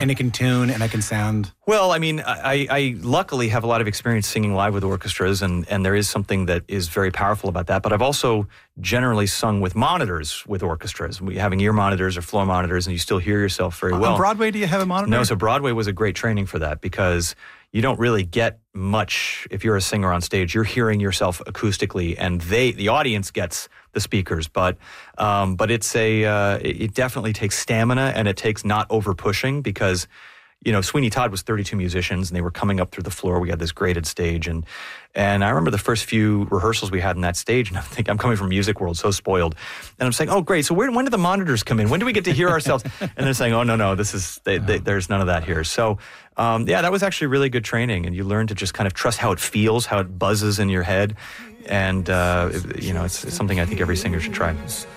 And it can tune and it can sound. Well, I mean, I luckily have a lot of experience singing live with orchestras, and there is something that is very powerful about that. But I've also generally sung with monitors with orchestras. Having ear monitors or floor monitors, and you still hear yourself very well. On Broadway, do you have a monitor? No, so Broadway was a great training for that because you don't really get much if you're a singer on stage. You're hearing yourself acoustically, and the audience gets the speakers. But it definitely takes stamina, and it takes not over pushing because, you know, Sweeney Todd was 32 musicians, and they were coming up through the floor. We had this graded stage, and I remember the first few rehearsals we had in that stage, and I'm coming from Music World, so spoiled, and I'm saying, oh, great, so when do the monitors come in? When do we get to hear ourselves? And they're saying, oh, no, there's none of that here. So, that was actually really good training, and you learn to just kind of trust how it feels, how it buzzes in your head, and, it's something I think every singer should try.